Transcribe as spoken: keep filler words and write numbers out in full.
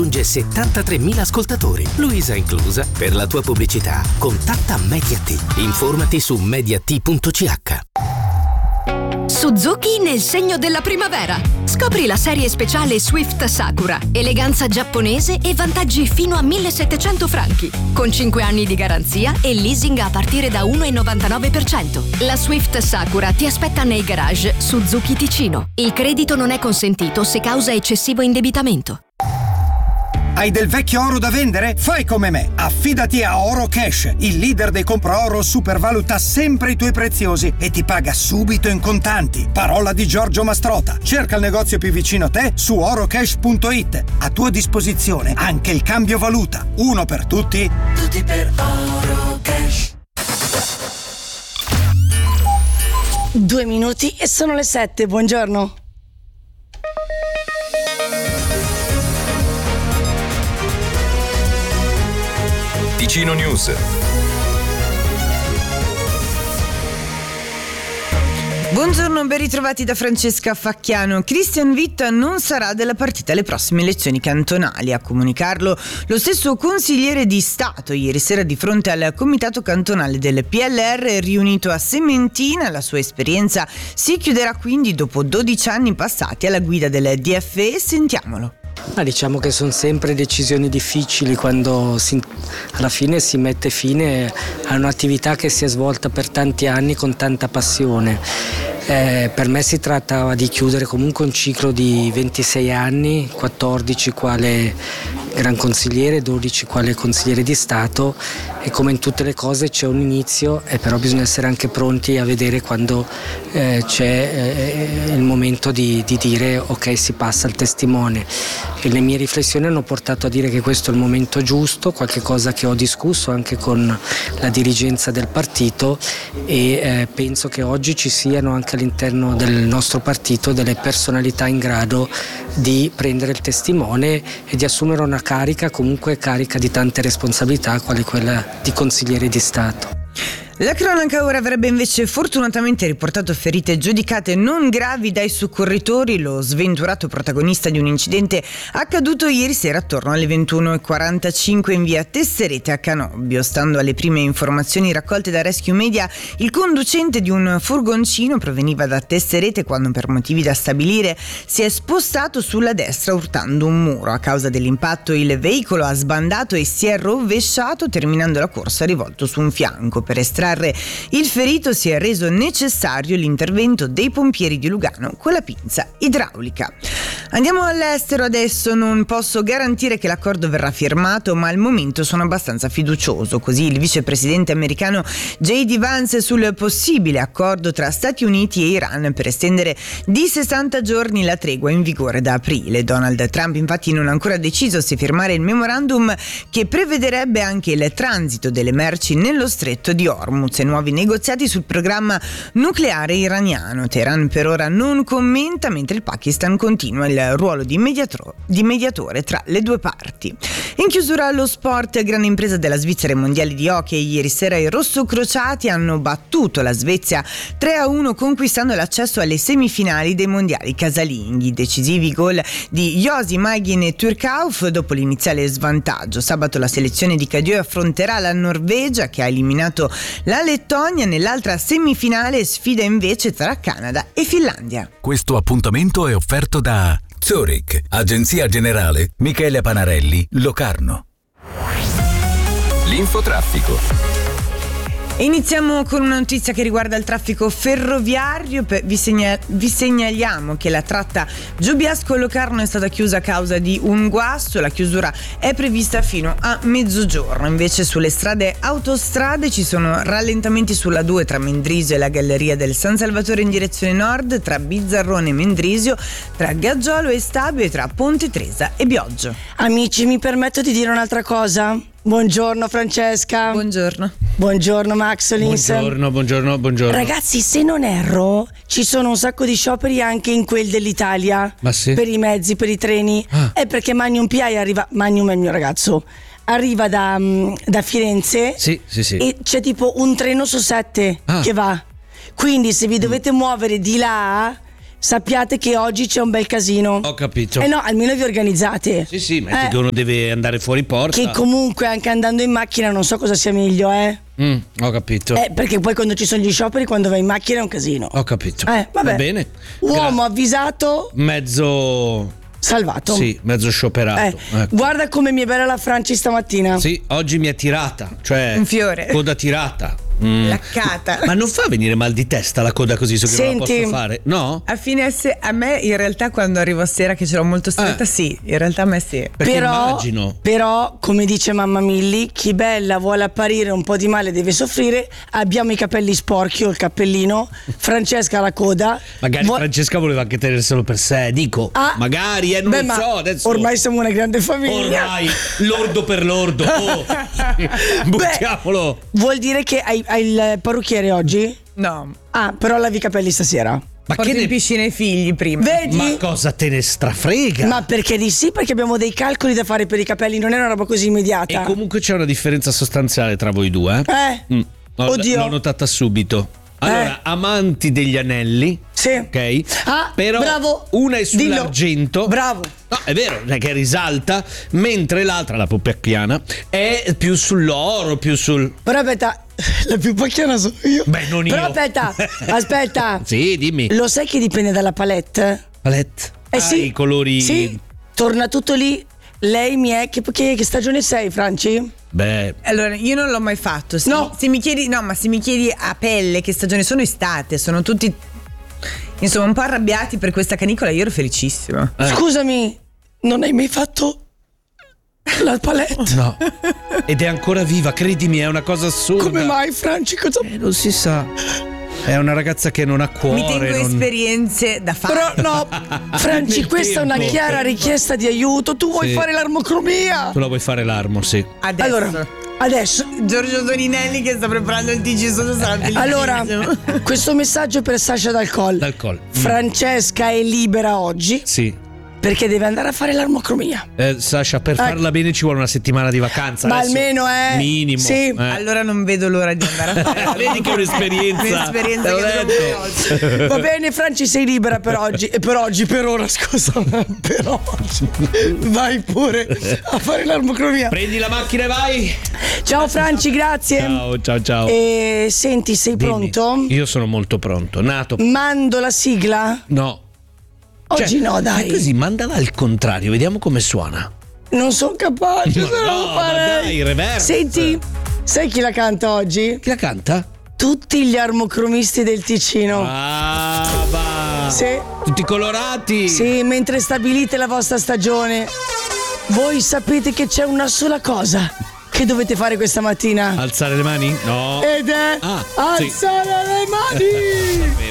raggiunge settantatremila ascoltatori, Luisa inclusa. Per la tua pubblicità, contatta Media't. Informati su media't punto c h. Suzuki nel segno della primavera. Scopri la serie speciale Swift Sakura, eleganza giapponese e vantaggi fino a millesettecento franchi, con cinque anni di garanzia e leasing a partire da uno virgola novantanove per cento. La Swift Sakura ti aspetta nei garage Suzuki Ticino. Il credito non è consentito se causa eccessivo indebitamento. Hai del vecchio oro da vendere? Fai come me. Affidati a Oro Cash. Il leader dei compra oro supervaluta sempre i tuoi preziosi e ti paga subito in contanti. Parola di Giorgio Mastrota. Cerca il negozio più vicino a te su orocash punto it. A tua disposizione anche il cambio valuta. Uno per tutti. Tutti per Oro Cash. Due minuti e sono le sette. Buongiorno. Ticino News. Buongiorno, ben ritrovati da Francesca Facchiano. Christian Witt non sarà della partita alle prossime elezioni cantonali. A comunicarlo lo stesso consigliere di Stato ieri sera di fronte al comitato cantonale del P L R riunito a Sementina. La sua esperienza si chiuderà quindi dopo dodici anni passati alla guida del D F E. Sentiamolo. Ma diciamo che sono sempre decisioni difficili quando si, alla fine si mette fine a un'attività che si è svolta per tanti anni con tanta passione. Eh, per me si trattava di chiudere comunque un ciclo di ventisei anni, quattordici quale gran consigliere, dodici quale consigliere di Stato, e come in tutte le cose c'è un inizio e però bisogna essere anche pronti a vedere quando eh, c'è eh, il momento di, di dire ok, si passa al testimone. E le mie riflessioni hanno portato a dire che questo è il momento giusto, qualche cosa che ho discusso anche con la dirigenza del partito, e eh, penso che oggi ci siano anche all'interno del nostro partito delle personalità in grado di prendere il testimone e di assumere una carica, comunque carica di tante responsabilità, quale quella di consigliere di Stato. La cronaca ora avrebbe invece fortunatamente riportato ferite giudicate non gravi dai soccorritori, lo sventurato protagonista di un incidente accaduto ieri sera attorno alle ventuno e quarantacinque in via Tesserete a Canobbio. Stando alle prime informazioni raccolte da Rescue Media, il conducente di un furgoncino proveniva da Tesserete quando, per motivi da stabilire, si è spostato sulla destra urtando un muro. A causa dell'impatto il veicolo ha sbandato e si è rovesciato, terminando la corsa rivolto su un fianco. Per estrarre il ferito si è reso necessario l'intervento dei pompieri di Lugano con la pinza idraulica. Andiamo all'estero adesso. Non posso garantire che l'accordo verrà firmato, ma al momento sono abbastanza fiducioso. Così il vicepresidente americano J D Vance sul possibile accordo tra Stati Uniti e Iran per estendere di sessanta giorni la tregua in vigore da aprile. Donald Trump infatti non ha ancora deciso se firmare il memorandum che prevederebbe anche il transito delle merci nello stretto di Hormuz e nuovi negoziati sul programma nucleare iraniano. Teheran per ora non commenta, mentre il Pakistan continua il ruolo di, mediatro- di mediatore tra le due parti. In chiusura allo sport, grande impresa della Svizzera ai mondiali di hockey. Ieri sera i rossocrociati hanno battuto la Svezia tre a uno, conquistando l'accesso alle semifinali dei mondiali casalinghi. Decisivi gol di Josi, Magin e Turkauf dopo l'iniziale svantaggio. Sabato la selezione di Cadieux affronterà la Norvegia, che ha eliminato la Lettonia. Nell'altra semifinale sfida invece tra Canada e Finlandia. Questo appuntamento è offerto da Zurich, Agenzia Generale Michele Panarelli, Locarno. L'infotraffico. Iniziamo con una notizia che riguarda il traffico ferroviario. Vi, segna- vi segnaliamo che la tratta Giobiasco-Locarno è stata chiusa a causa di un guasto. La chiusura è prevista fino a mezzogiorno. Invece sulle strade autostrade ci sono rallentamenti sulla due tra Mendrisio e la Galleria del San Salvatore in direzione nord, tra Bizzarrone e Mendrisio, tra Gaggiolo e Stabio e tra Ponte Tresa e Bioggio. Amici, mi permetto di dire un'altra cosa? Buongiorno Francesca. Buongiorno. Buongiorno Max Lins. Buongiorno, buongiorno, buongiorno. Ragazzi, se non erro, ci sono un sacco di scioperi anche in quel dell'Italia. Ma sì? Per i mezzi, per i treni. Ah. È perché Magnum P I arriva. Magnum è il mio ragazzo. Arriva da, da Firenze. Sì, sì, sì. E c'è tipo un treno su sette ah. che va. Quindi se vi dovete mm. muovere di là, sappiate che oggi c'è un bel casino. Ho capito. Eh no, almeno vi organizzate. Sì, sì, metti Eh. che uno deve andare fuori porta. Che comunque anche andando in macchina non so cosa sia meglio, eh. Mm, ho capito. Eh, perché poi quando ci sono gli scioperi, quando vai in macchina è un casino. Ho capito. Eh, vabbè. Va bene. Uomo avvisato, Mezzo salvato. Sì, mezzo scioperato. Eh, Ecco. Guarda come mi è bella la Franci stamattina. Sì, oggi mi è tirata, cioè Un fiore. coda tirata. Mm. Laccata. Ma non fa venire mal di testa la coda così, so che non la Senti. posso fare? No? A fine se- a me in realtà quando arrivo a sera che ce l'ho molto stretta, Eh. sì, in realtà a me sì. Perché Però, immagino. però, come dice mamma Milli, chi bella vuole apparire un po' di male deve soffrire. Abbiamo i capelli sporchi o il cappellino. Francesca ha la coda. Magari Vuo- Francesca voleva anche tenerselo per sé, dico. Ah. Magari, eh, non Beh, lo ma so adesso. ormai siamo una grande famiglia. Ormai, lordo per lordo. Oh. Buttiamolo. Vuol dire che hai, hai il parrucchiere oggi? No. Ah, però lavi i capelli stasera. Ma Porto che in ne... piscina i figli prima. Vedi? Ma cosa te ne strafrega? Ma perché di sì? Perché abbiamo dei calcoli da fare per i capelli, non è una roba così immediata. E comunque c'è una differenza sostanziale tra voi due, eh? Eh? Mm. L'ho- Oddio. L'ho notata subito. Allora, Eh. amanti degli anelli. Sì. Ok? Ah, Però bravo. una è Dillo. sull'argento. Bravo. No, è vero, cioè che risalta, mentre l'altra, la puppacchiana, è più sull'oro, più sul... Però aspetta, la più pacchiana sono io. Beh, non io. Però aspetta, aspetta. Sì, dimmi. Lo sai che dipende dalla palette? Palette. Eh Ah, sì. i colori... Sì, torna tutto lì. Lei mi è... Che, che, che stagione sei, Franci? Beh, Allora, io non l'ho mai fatto. Se, No. se mi chiedi, no, ma se mi chiedi a pelle che stagione sono, estate, sono tutti insomma un po' arrabbiati per questa canicola, io ero felicissima. Eh. Scusami, non hai mai fatto la palette? no. Ed è ancora viva, credimi, è una cosa assurda. Come mai, Franci? Cosa... Eh, non si sa. È una ragazza che non ha cuore. Mi tengo non... esperienze da fare. Però no, Franci, Nel questa è una tempo. chiara richiesta di aiuto. Tu vuoi Sì. fare l'armocromia? Tu la vuoi fare l'armo, sì. Adesso. Allora, adesso. Giorgio Toninelli che sta preparando il T G sotto sarà bellissimo. Allora, questo messaggio è per Sasha Dal Coll. Dal Coll. Francesca è libera oggi Sì. perché deve andare a fare l'armocromia. Eh, Sasha, per Ecco. farla bene ci vuole una settimana di vacanza. Ma adesso. almeno, eh. Minimo. Sì. Eh. Allora non vedo l'ora di andare a fare. Vedi che è un'esperienza. Un'esperienza Te l'ho che detto. trovo oggi. Va bene, Franci, sei libera per oggi. E per oggi, per ora, scusa. Per oggi. Vai pure a fare l'armocromia. Prendi la macchina e vai. Ciao, Franci, grazie. Ciao, ciao, ciao. E senti, sei Dimmi. pronto? Io sono molto pronto. Nato. Mando la sigla? No. Oggi Cioè, no, dai. È così, mandala al contrario, vediamo come suona. Non sono capace, Ma se non no, lo ma farei. dai, reverse. Senti, sai chi la canta oggi? Chi la canta? Tutti gli armocromisti del Ticino. Ah, va. Sì. Tutti colorati. Sì, mentre stabilite la vostra stagione, voi sapete che c'è una sola cosa che dovete fare questa mattina. Alzare le mani? No. Ed è Ah, sì. alzare le mani!